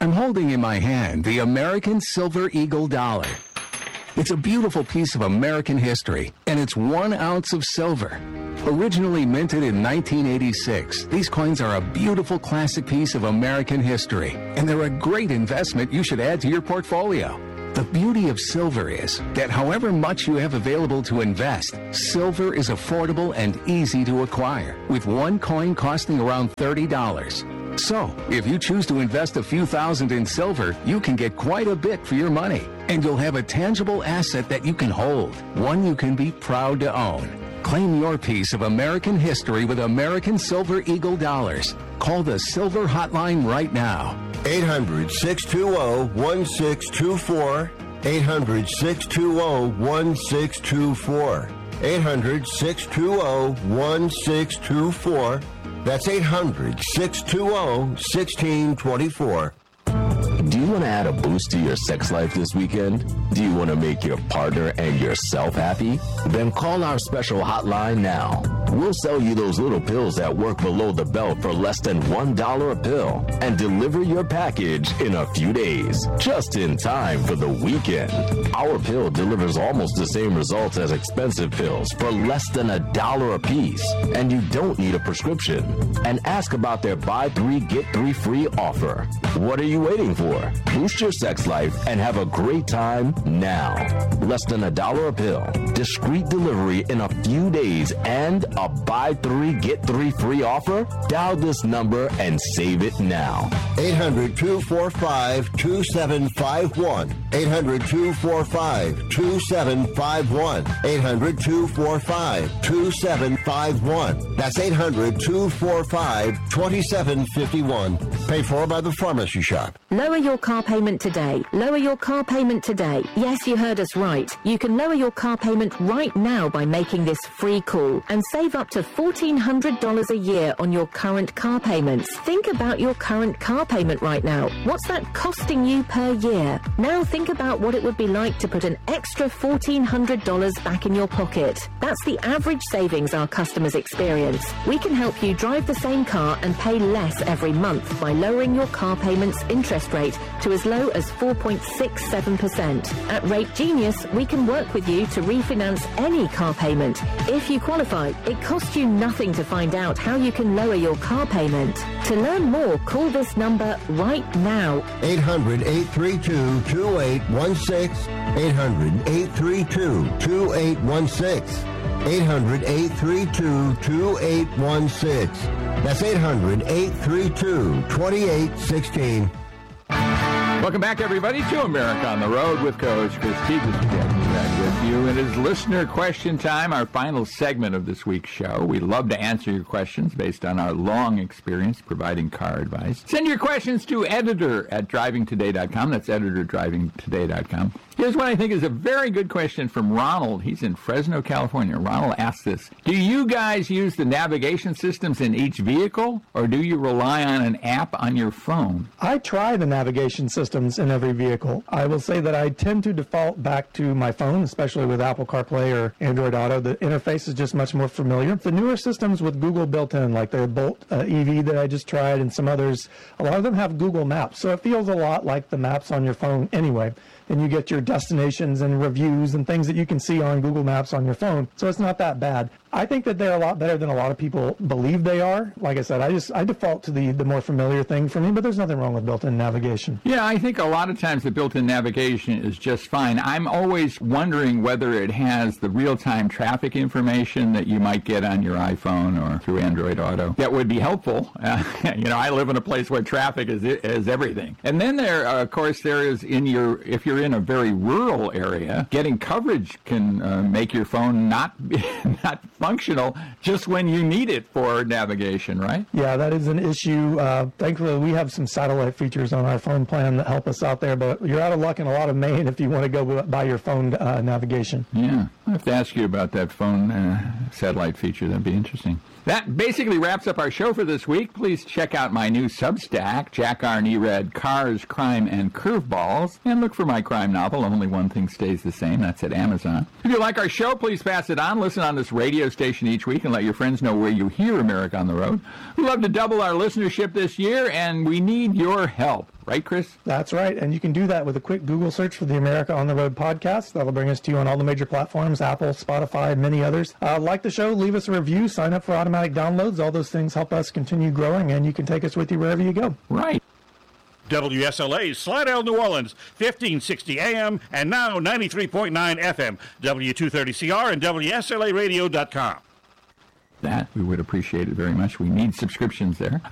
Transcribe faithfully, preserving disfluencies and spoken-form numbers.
I'm holding in my hand the American Silver Eagle dollar. It's a beautiful piece of American history, and it's one ounce of silver. Originally minted in nineteen eighty-six, these coins are a beautiful classic piece of American history, and they're a great investment you should add to your portfolio. The beauty of silver is that however much you have available to invest, silver is affordable and easy to acquire, with one coin costing around thirty dollars. So, if you choose to invest a few thousand in silver, you can get quite a bit for your money, and you'll have a tangible asset that you can hold, one you can be proud to own. Claim your piece of American history with American Silver Eagle dollars. Call the Silver Hotline right now. eight hundred, six two zero, one six two four. eight hundred, six two zero, one six two four. eight hundred, six two zero, one six two four. That's eight hundred, six two zero, one six two four. Do you want to add a boost to your sex life this weekend? Do you want to make your partner and yourself happy? Then call our special hotline now. We'll sell you those little pills that work below the belt for less than one dollar a pill and deliver your package in a few days, just in time for the weekend. Our pill delivers almost the same results as expensive pills for less than a dollar a piece, and you don't need a prescription. And ask about their buy three, get three free offer. What are you waiting for? Boost your sex life and have a great time now. Less than a dollar a pill, discreet delivery in a few days, and a buy three, get three free offer? Dial this number and save it now. eight hundred, two four five, two seven five one. eight hundred, two four five, two seven five one. eight hundred, two four five, two seven five one. That's eight hundred, two four five, two seven five one. Paid for by the Pharmacy Shop. Lower your car payment today. Lower your car payment today. Yes, you heard us right. You can lower your car payment right now by making this free call and save up to fourteen hundred dollars a year on your current car payments. Think about your current car payment right now. What's that costing you per year? Now think about what it would be like to put an extra fourteen hundred dollars back in your pocket. That's the average savings our customers experience. We can help you drive the same car and pay less every month by lowering your car payment's interest rate to as low as four point six seven percent. At Rate Genius, we can work with you to refinance any car payment. If you qualify, it costs you nothing to find out how you can lower your car payment. To learn more, call this number right now. eight hundred, eight three two, two eight one six. eight hundred, eight three two, two eight one six. eight hundred, eight three two, two eight one six. That's eight hundred, eight three two, two eight one six. Welcome back, everybody, to America on the Road with Coach Chris T. Good to be back with you. It is listener question time, our final segment of this week's show. We love to answer your questions based on our long experience providing car advice. Send your questions to editor at driving today dot com. That's editor at driving today dot com. Here's what I think is a very good question from Ronald. He's in Fresno, California. Ronald asks this: do you guys use the navigation systems in each vehicle, or do you rely on an app on your phone? I try the navigation systems in every vehicle. I will say that I tend to default back to my phone, especially with Apple CarPlay or Android Auto. The interface is just much more familiar. The newer systems with Google built in, like the Bolt uh, E V that I just tried and some others, a lot of them have Google Maps. So it feels a lot like the maps on your phone anyway. And you get your destinations and reviews and things that you can see on Google Maps on your phone. So it's not that bad. I think that they're a lot better than a lot of people believe they are. Like I said, I just I default to the, the more familiar thing for me, but there's nothing wrong with built-in navigation. Yeah, I think a lot of times the built-in navigation is just fine. I'm always wondering whether it has the real-time traffic information that you might get on your iPhone or through Android Auto. That would be helpful. Uh, you know, I live in a place where traffic is is everything. And then there, uh, of course, there is in your, if you're in a very rural area, getting coverage can uh, make your phone not not functional just when you need it for navigation, right? Yeah, that is an issue. Uh, thankfully, we have some satellite features on our phone plan that help us out there, but you're out of luck in a lot of Maine if you want to go by your phone uh, navigation. Yeah, I have to ask you about that phone uh, satellite feature. That'd be interesting. That basically wraps up our show for this week. Please check out my new Substack, Jack R. Nerad, Cars, Crime, and Curveballs, and look for my crime novel, Only One Thing Stays the Same. That's at Amazon. If you like our show, please pass it on. Listen on this radio station each week and let your friends know where you hear America on the Road. We'd love to double our listenership this year, and we need your help. Right, Chris? That's right. And you can do that with a quick Google search for the America on the Road podcast. That'll bring us to you on all the major platforms, Apple, Spotify, and many others. Uh, like the show, leave us a review, sign up for automatic downloads. All those things help us continue growing, and you can take us with you wherever you go. Right. W S L A Slidell, New Orleans, fifteen sixty A M and now ninety-three point nine F M, W two thirty C R and W S L A radio dot com. That we would appreciate it very much. We need subscriptions there.